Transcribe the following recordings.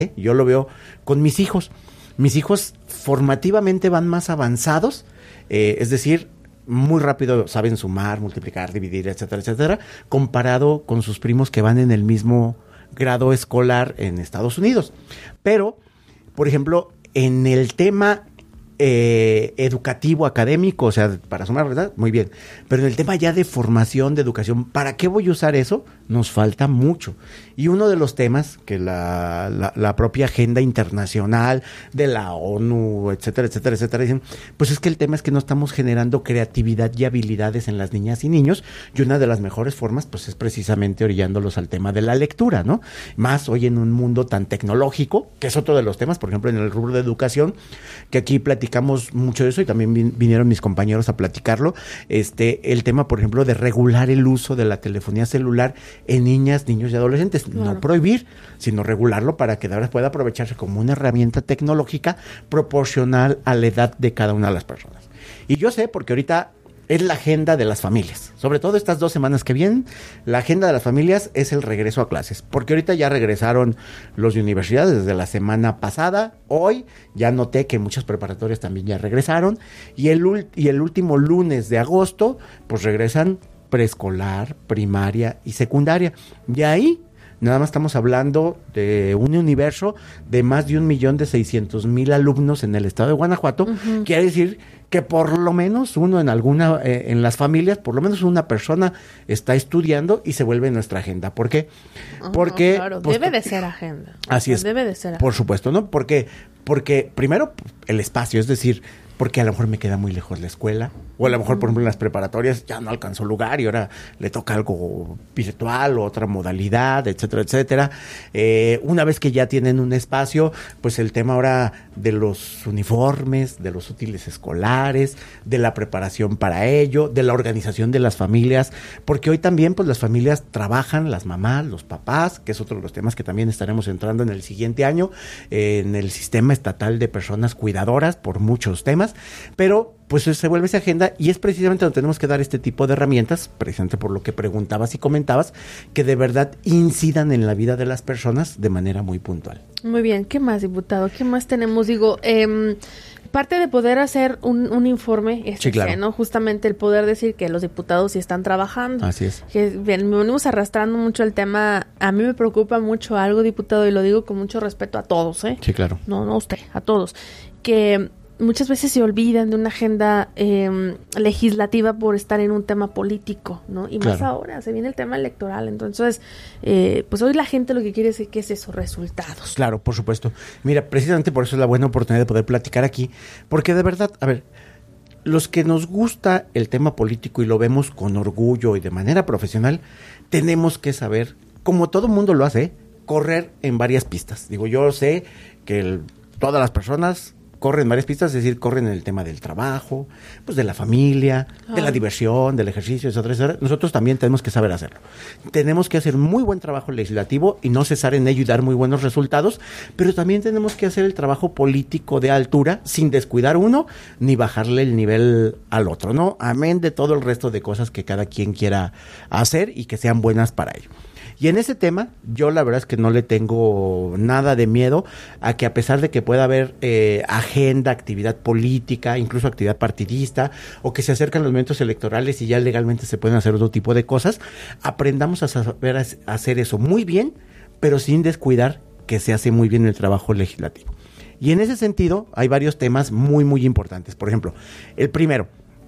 Yo lo veo con mis hijos. Mis hijos formativamente van más avanzados, es decir, muy rápido saben sumar, multiplicar, dividir, etcétera, etcétera, comparado con sus primos que van en el mismo grado escolar en Estados Unidos. Pero, por ejemplo, en el tema educativo, académico, o sea, para sumar, ¿verdad? Muy bien. Pero en el tema ya de formación, de educación, ¿para qué voy a usar eso? Nos falta mucho. Y uno de los temas que la propia agenda internacional de la ONU, etcétera, etcétera, etcétera, dicen, pues es que el tema es que no estamos generando creatividad y habilidades en las niñas y niños, y una de las mejores formas, pues es precisamente orillándolos al tema de la lectura, ¿no? Más hoy en un mundo tan tecnológico, que es otro de los temas, por ejemplo, en el rubro de educación, que aquí platicamos mucho de eso y también vinieron mis compañeros a platicarlo, el tema, por ejemplo, de regular el uso de la telefonía celular en niñas, niños y adolescentes. Claro. No prohibir, sino regularlo para que de ahora pueda aprovecharse como una herramienta tecnológica proporcional a la edad de cada una de las personas. Y yo sé, porque ahorita es la agenda de las familias, sobre todo estas 2 semanas que vienen, la agenda de las familias es el regreso a clases, porque ahorita ya regresaron los de universidades desde la semana pasada, hoy ya noté que muchas preparatorias también ya regresaron, y el último lunes de agosto, pues regresan preescolar, primaria y secundaria, y ahí nada más estamos hablando de un universo de más de 1.600.000 alumnos en el estado de Guanajuato. Uh-huh. Quiere decir que por lo menos uno en las familias, por lo menos una persona está estudiando y se vuelve nuestra agenda. ¿Por qué? Porque claro, pues, debe de ser agenda. Así es. Debe de ser agenda. Por supuesto, ¿no? Porque primero el espacio, es decir, porque a lo mejor me queda muy lejos la escuela, o a lo mejor, por ejemplo, en las preparatorias ya no alcanzó lugar y ahora le toca algo virtual o otra modalidad, etcétera, etcétera. Una vez que ya tienen un espacio, pues el tema ahora de los uniformes, de los útiles escolares, de la preparación para ello, de la organización de las familias, porque hoy también pues las familias trabajan, las mamás, los papás, que es otro de los temas que también estaremos entrando en el siguiente año, en el sistema estatal de personas cuidadoras por muchos temas, pero pues se vuelve esa agenda y es precisamente donde tenemos que dar este tipo de herramientas, precisamente por lo que preguntabas y comentabas, que de verdad incidan en la vida de las personas de manera muy puntual. Muy bien, ¿qué más, diputado? ¿Qué más tenemos? Digo, parte de poder hacer un informe, sí, claro, ¿no? Justamente el poder decir que los diputados sí están trabajando. Así es. Que bien, me venimos arrastrando mucho el tema. A mí me preocupa mucho algo, diputado, y lo digo con mucho respeto a todos, ¿eh? Sí, claro. No a usted, a todos. Que muchas veces se olvidan de una agenda legislativa por estar en un tema político, ¿no? Y más ahora, se viene el tema electoral. Entonces, pues hoy la gente lo que quiere es, ¿qué es eso? Resultados. Claro, por supuesto. Mira, precisamente por eso es la buena oportunidad de poder platicar aquí, porque de verdad, a ver, los que nos gusta el tema político y lo vemos con orgullo y de manera profesional, tenemos que saber, como todo mundo lo hace, correr en varias pistas. Digo, yo sé que todas las personas corren varias pistas, es decir, corren en el tema del trabajo, pues de la familia, de la diversión, del ejercicio, etcétera, etcétera. Nosotros también tenemos que saber hacerlo. Tenemos que hacer muy buen trabajo legislativo y no cesar en ello y dar muy buenos resultados, pero también tenemos que hacer el trabajo político de altura sin descuidar uno ni bajarle el nivel al otro, ¿no? Amén de todo el resto de cosas que cada quien quiera hacer y que sean buenas para ello. Y en ese tema, yo la verdad es que no le tengo nada de miedo a que, a pesar de que pueda haber agenda, actividad política, incluso actividad partidista, o que se acercan los momentos electorales y ya legalmente se pueden hacer otro tipo de cosas, aprendamos a saber hacer eso muy bien, pero sin descuidar que se hace muy bien el trabajo legislativo. Y en ese sentido, hay varios temas muy, muy importantes. Por ejemplo, el primero,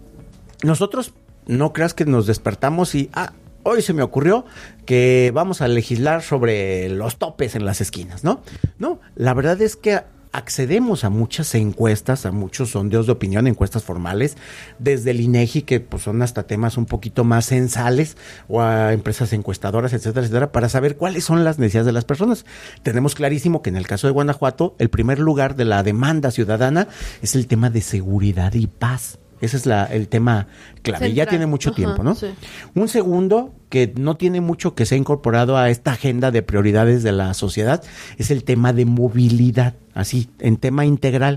nosotros no creas que nos despertamos y hoy se me ocurrió que vamos a legislar sobre los topes en las esquinas, ¿no? No, la verdad es que accedemos a muchas encuestas, a muchos sondeos de opinión, encuestas formales, desde el INEGI, que pues son hasta temas un poquito más censales, o a empresas encuestadoras, etcétera, etcétera, para saber cuáles son las necesidades de las personas. Tenemos clarísimo que en el caso de Guanajuato, el primer lugar de la demanda ciudadana es el tema de seguridad y paz. Ese es el tema clave. Central. Ya tiene mucho tiempo, ¿no? Sí. Un segundo, que no tiene mucho que se ha incorporado a esta agenda de prioridades de la sociedad, es el tema de movilidad, así, en tema integral.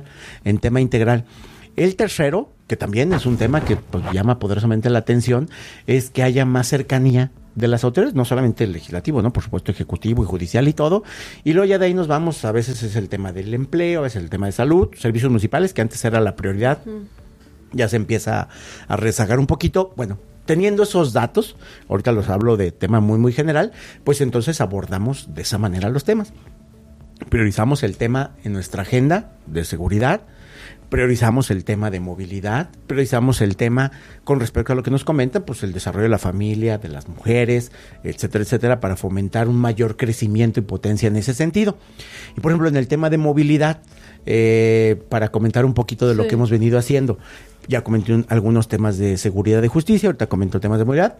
El tercero, que también es un tema que pues llama poderosamente la atención, es que haya más cercanía de las autoridades, no solamente el legislativo, ¿no? Por supuesto, ejecutivo y judicial y todo. Y luego ya de ahí nos vamos, a veces es el tema del empleo, a veces el tema de salud, servicios municipales, que antes era la prioridad, ya se empieza a rezagar un poquito. Bueno, teniendo esos datos, ahorita los hablo de tema muy, muy general, pues entonces abordamos de esa manera los temas. Priorizamos el tema en nuestra agenda de seguridad, priorizamos el tema de movilidad, priorizamos el tema con respecto a lo que nos comentan, pues el desarrollo de la familia, de las mujeres, etcétera, etcétera, para fomentar un mayor crecimiento y potencia en ese sentido. Y por ejemplo, en el tema de movilidad, para comentar un poquito de lo que hemos venido haciendo, ya comenté algunos temas de seguridad y justicia, ahorita comento temas de movilidad.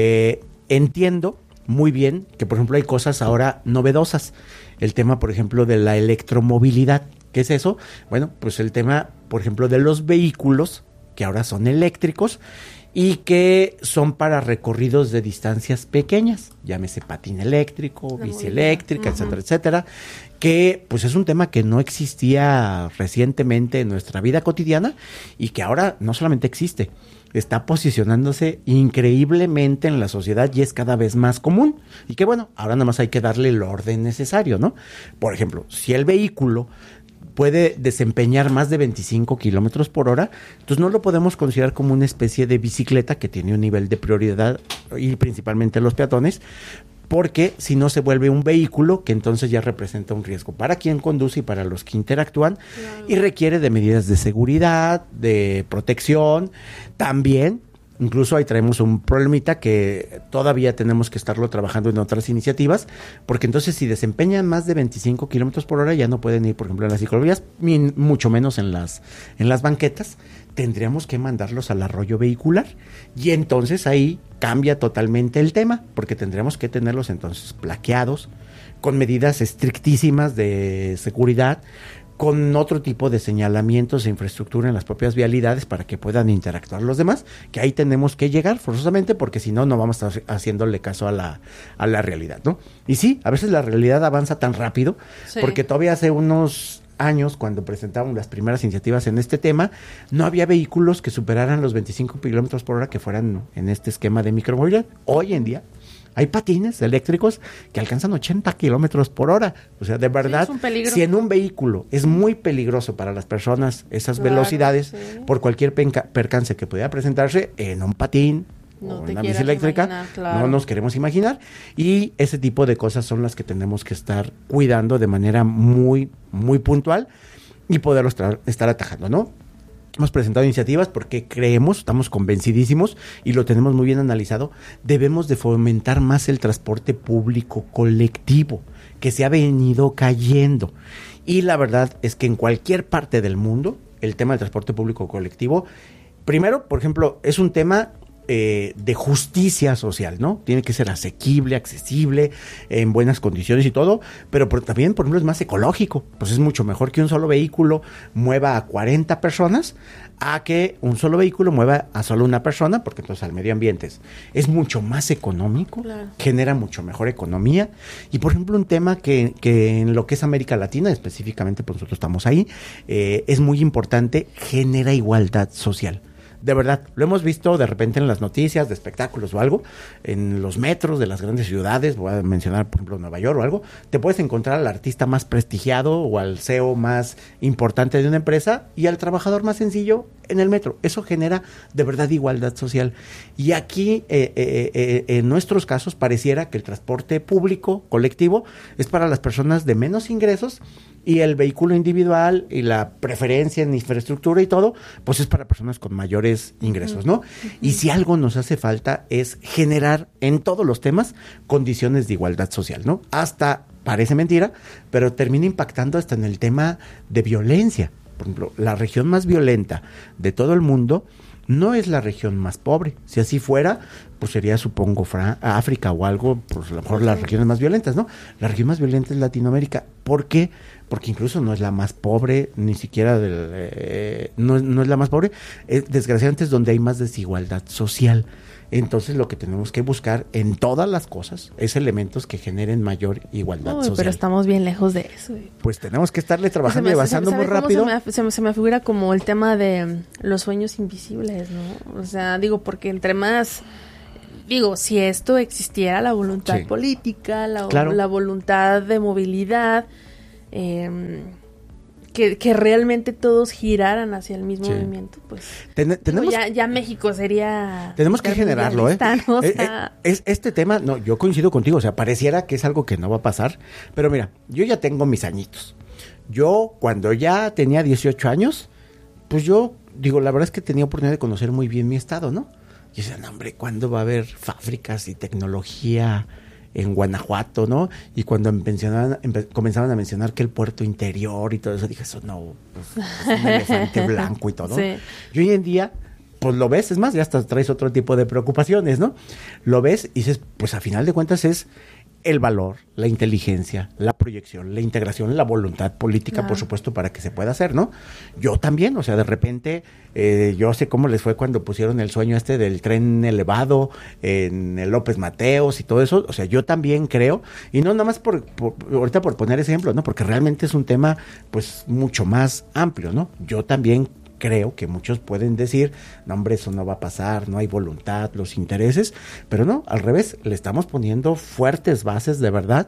Entiendo muy bien que, por ejemplo, hay cosas ahora novedosas. El tema, por ejemplo, de la electromovilidad. ¿Qué es eso? Bueno, pues el tema, por ejemplo, de los vehículos que ahora son eléctricos y que son para recorridos de distancias pequeñas, llámese patín eléctrico, bici eléctrica, etcétera, etcétera, que pues es un tema que no existía recientemente en nuestra vida cotidiana y que ahora no solamente existe, está posicionándose increíblemente en la sociedad y es cada vez más común. Y que bueno, ahora nada más hay que darle el orden necesario, ¿no? Por ejemplo, si el vehículo puede desempeñar más de 25 kilómetros por hora, entonces no lo podemos considerar como una especie de bicicleta que tiene un nivel de prioridad y principalmente los peatones, porque si no se vuelve un vehículo que entonces ya representa un riesgo para quien conduce y para los que interactúan y requiere de medidas de seguridad, de protección, también. Incluso ahí traemos un problemita que todavía tenemos que estarlo trabajando en otras iniciativas, porque entonces si desempeñan más de 25 kilómetros por hora ya no pueden ir, por ejemplo, en las ciclovías, mucho menos en las banquetas. Tendríamos que mandarlos al arroyo vehicular y entonces ahí cambia totalmente el tema, porque tendríamos que tenerlos entonces plaqueados, con medidas estrictísimas de seguridad, con otro tipo de señalamientos e infraestructura en las propias vialidades para que puedan interactuar los demás, que ahí tenemos que llegar forzosamente, porque si no, no vamos a estar haciéndole caso a la realidad, ¿no? Y sí, a veces la realidad avanza tan rápido, porque todavía hace unos años, cuando presentaban las primeras iniciativas en este tema, no había vehículos que superaran los 25 kilómetros por hora que fueran en este esquema de micromovilidad. Hoy en día hay patines eléctricos que alcanzan 80 kilómetros por hora. O sea, de verdad, si en un vehículo es muy peligroso para las personas esas velocidades, por cualquier percance que pudiera presentarse, en un patín o una bici eléctrica, no nos queremos imaginar. Y ese tipo de cosas son las que tenemos que estar cuidando de manera muy, muy puntual y poderlos estar atajando, ¿no? Hemos presentado iniciativas porque creemos, estamos convencidísimos y lo tenemos muy bien analizado, debemos de fomentar más el transporte público colectivo, que se ha venido cayendo. Y la verdad es que en cualquier parte del mundo, el tema del transporte público colectivo, primero, por ejemplo, es un tema de justicia social, ¿no? Tiene que ser asequible, accesible, en buenas condiciones y todo, pero también, por ejemplo, es más ecológico. Pues es mucho mejor que un solo vehículo mueva a 40 personas a que un solo vehículo mueva a solo una persona, porque entonces al medio ambiente es mucho más económico, genera mucho mejor economía. Y, por ejemplo, un tema que en lo que es América Latina, específicamente, pues nosotros estamos ahí, es muy importante, genera igualdad social. De verdad, lo hemos visto de repente en las noticias de espectáculos o algo, en los metros de las grandes ciudades, voy a mencionar por ejemplo Nueva York o algo, te puedes encontrar al artista más prestigiado o al CEO más importante de una empresa y al trabajador más sencillo en el metro. Eso genera de verdad igualdad social. Y aquí, en nuestros casos, pareciera que el transporte público, colectivo, es para las personas de menos ingresos y el vehículo individual y la preferencia en infraestructura y todo, pues es para personas con mayores ingresos, ¿no? Y si algo nos hace falta es generar en todos los temas condiciones de igualdad social, ¿no? Hasta, parece mentira, pero termina impactando hasta en el tema de violencia. Por ejemplo, la región más violenta de todo el mundo no es la región más pobre. Si así fuera, pues sería, supongo, África o algo, pues a lo mejor las regiones más violentas, ¿no? La región más violenta es Latinoamérica. ¿Por qué? Porque incluso no es la más pobre, ni siquiera no es la más pobre. Desgraciadamente es donde hay más desigualdad social. Entonces lo que tenemos que buscar en todas las cosas es elementos que generen mayor igualdad social. Pero estamos bien lejos de eso. Pues tenemos que estarle trabajando y avanzando muy rápido. Se me figura como el tema de los sueños invisibles, ¿no? O sea, digo, porque entre más digo, si esto existiera, la voluntad política, la voluntad de movilidad, que realmente todos giraran hacia el mismo movimiento, pues tenemos, ya México sería... Tenemos que generarlo, ¿no? O sea, este tema, no, yo coincido contigo, o sea, pareciera que es algo que no va a pasar, pero mira, yo ya tengo mis añitos. Yo, cuando ya tenía 18 años, pues yo, digo, la verdad es que tenía oportunidad de conocer muy bien mi estado, ¿no? Y decía, no, hombre, ¿cuándo va a haber fábricas y tecnología en Guanajuato, ¿no? Y cuando comenzaban a mencionar que el puerto interior y todo eso, dije, eso no, pues, es un elefante blanco y todo. Sí. Y hoy en día, pues lo ves, es más, ya hasta traes otro tipo de preocupaciones, ¿no? Lo ves y dices, pues a final de cuentas es el valor, la inteligencia, la proyección, la integración, la voluntad política, por supuesto, para que se pueda hacer, ¿no? Yo también, o sea, de repente, yo sé cómo les fue cuando pusieron el sueño del tren elevado en el López Mateos y todo eso, o sea, yo también creo, y no nada más ahorita por poner ese ejemplo, ¿no? Porque realmente es un tema, pues, mucho más amplio, ¿no? Yo también creo que muchos pueden decir, no, hombre, eso no va a pasar, no hay voluntad, los intereses, pero no, al revés, le estamos poniendo fuertes bases de verdad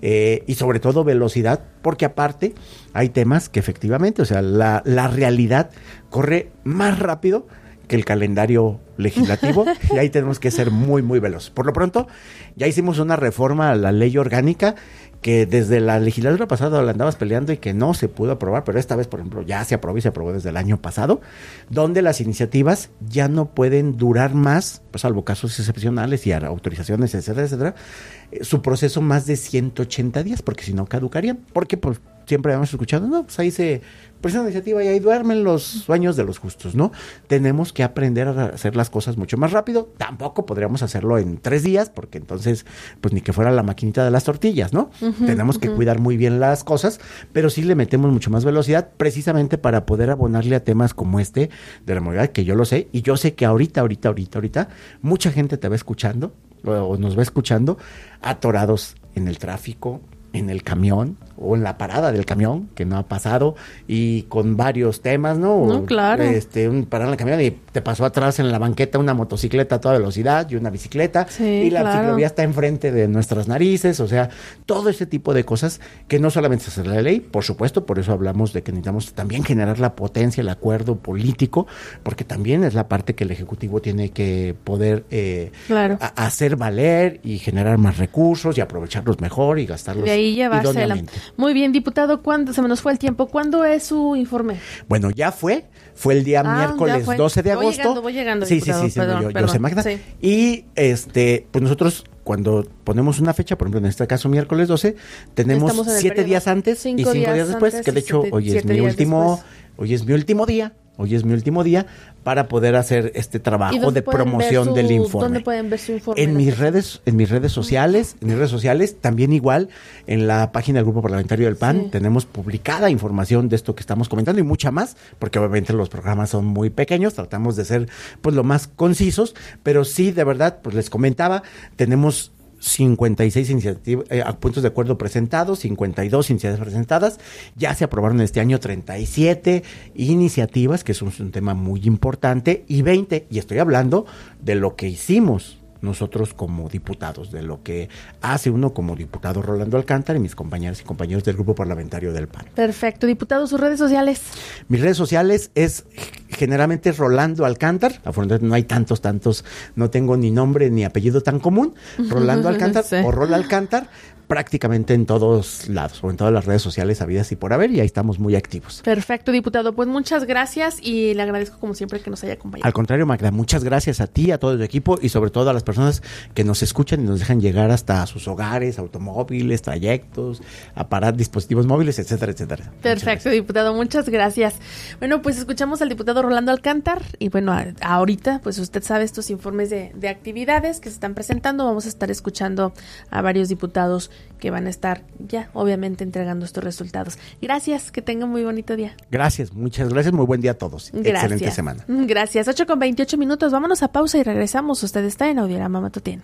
y sobre todo velocidad, porque aparte hay temas que efectivamente, o sea, la realidad corre más rápido que el calendario legislativo y ahí tenemos que ser muy, muy veloz. Por lo pronto, ya hicimos una reforma a la ley orgánica que desde la legislatura pasada la andabas peleando y que no se pudo aprobar, pero esta vez, por ejemplo, ya se aprobó y se aprobó desde el año pasado, donde las iniciativas ya no pueden durar más, pues salvo casos excepcionales y autorizaciones, etcétera, etcétera, su proceso más de 180 días, porque si no caducarían, porque pues siempre habíamos escuchado, no, pues ahí se presenta una iniciativa y ahí duermen los sueños de los justos, ¿no? Tenemos que aprender a hacer las cosas mucho más rápido, tampoco podríamos hacerlo en 3 días, porque entonces, pues ni que fuera la maquinita de las tortillas, ¿no? Tenemos que cuidar muy bien las cosas, pero sí le metemos mucho más velocidad, precisamente para poder abonarle a temas como este de la movilidad, que yo lo sé, y yo sé que ahorita, mucha gente te va escuchando, o nos va escuchando, atorados en el tráfico, en el camión o en la parada del camión, que no ha pasado, y con varios temas, ¿no? No, claro. Parar en el camión y te pasó atrás en la banqueta una motocicleta a toda velocidad y una bicicleta, y la ciclovía está enfrente de nuestras narices, o sea, todo ese tipo de cosas que no solamente es hacer la ley, por supuesto, por eso hablamos de que necesitamos también generar la potencia, el acuerdo político, porque también es la parte que el Ejecutivo tiene que poder hacer valer y generar más recursos y aprovecharlos mejor y gastarlos idóneamente. Muy bien, diputado, ¿cuándo se nos fue el tiempo? ¿Cuándo es su informe? Bueno, ya fue el día miércoles 12 de agosto. Voy llegando, sí, diputado, yo sé, Magda. Sí. Y pues nosotros cuando ponemos una fecha, por ejemplo, en este caso miércoles 12, tenemos 7 días antes y 5 días después, que de hecho hoy es mi último día para poder hacer este trabajo de promoción del informe. ¿Dónde pueden ver su informe? En mis redes sociales, también igual en la página del Grupo Parlamentario del PAN tenemos publicada información de esto que estamos comentando y mucha más, porque obviamente los programas son muy pequeños, tratamos de ser pues lo más concisos, pero sí, de verdad, pues les comentaba, tenemos 56 puntos de acuerdo presentados, 52 iniciativas presentadas, ya se aprobaron este año 37 iniciativas, que es un tema muy importante, y 20, y estoy hablando de lo que hicimos nosotros como diputados, de lo que hace uno como diputado Rolando Alcántara y mis compañeras y compañeros del Grupo Parlamentario del PAN. Perfecto. Diputado, ¿sus redes sociales? Mis redes sociales generalmente Rolando Alcántara, afortunadamente no hay tantos, no tengo ni nombre ni apellido tan común, Rolando Alcántara o Rol Alcántara, prácticamente en todos lados, o en todas las redes sociales habidas y por haber, y ahí estamos muy activos. Perfecto, diputado. Pues muchas gracias y le agradezco como siempre que nos haya acompañado. Al contrario, Magda, muchas gracias a ti, a todo tu equipo y sobre todo a las personas que nos escuchan y nos dejan llegar hasta sus hogares, automóviles, trayectos, dispositivos móviles, etcétera, etcétera. Perfecto, diputado, muchas gracias. Bueno, pues escuchamos al diputado Rolando Alcántara y bueno, ahorita pues usted sabe estos informes de actividades que se están presentando, vamos a estar escuchando a varios diputados que van a estar ya obviamente entregando estos resultados. Gracias, que tengan muy bonito día. Gracias, muchas gracias, muy buen día a todos. Gracias. Excelente semana. Gracias, 8:28, vámonos a pausa y regresamos. Usted está en Audiorama Matutino.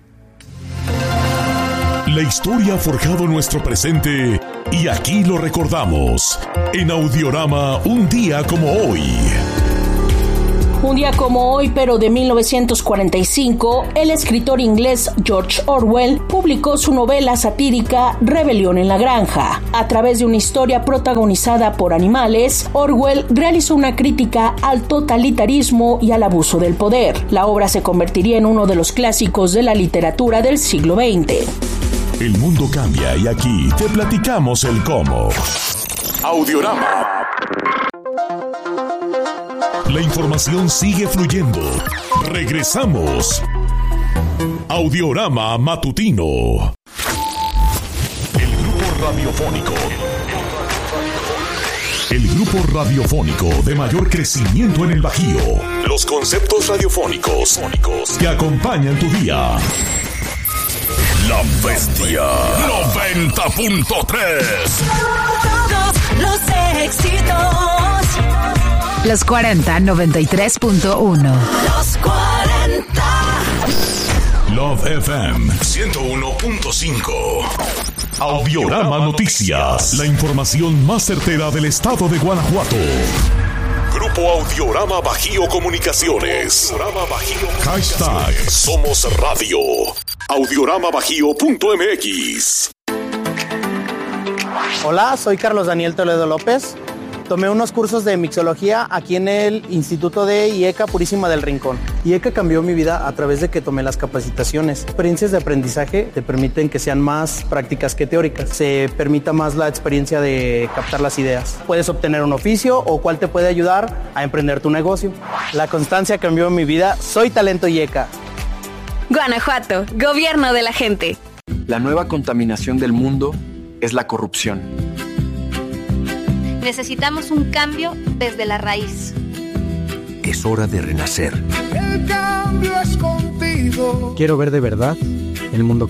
La historia ha forjado nuestro presente y aquí lo recordamos en Audiorama un día como hoy. Un día como hoy, pero de 1945, el escritor inglés George Orwell publicó su novela satírica Rebelión en la Granja. A través de una historia protagonizada por animales, Orwell realizó una crítica al totalitarismo y al abuso del poder. La obra se convertiría en uno de los clásicos de la literatura del siglo XX. El mundo cambia y aquí te platicamos el cómo. Audiorama. La información sigue fluyendo. Regresamos. Audiorama Matutino. El grupo radiofónico de mayor crecimiento en el Bajío. Los conceptos radiofónicos que acompañan tu día. La Bestia 90.3. Todos los éxitos. Los 40 93.1. Los 40. Love FM 101.5. Audiorama Noticias. La información más certera del estado de Guanajuato. Grupo Audiorama Bajío Comunicaciones. Hashtag Somos Radio. Audioramabajío.mx. Hola, soy Carlos Daniel Toledo López. Tomé unos cursos de mixología aquí en el Instituto de IECA Purísima del Rincón. IECA cambió mi vida a través de que tomé las capacitaciones. Experiencias de aprendizaje te permiten que sean más prácticas que teóricas. Se permita más la experiencia de captar las ideas. Puedes obtener un oficio o cual te puede ayudar a emprender tu negocio. La constancia cambió mi vida. Soy Talento IECA. Guanajuato, gobierno de la gente. La nueva contaminación del mundo es la corrupción. Necesitamos un cambio desde la raíz. Es hora de renacer. El cambio es contigo. Quiero ver de verdad el mundo